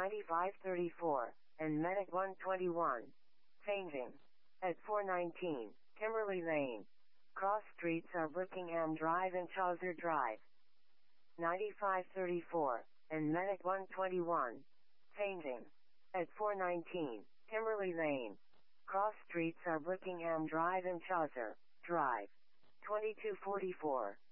9534, and Medic 121. Changing. At 419, Kimberly Lane. Cross streets are Brickingham Drive and Chaucer Drive. 9534, and Medic 121. Changing. At 419, Kimberly Lane. Cross streets are Brickingham Drive and Chaucer Drive. 2244,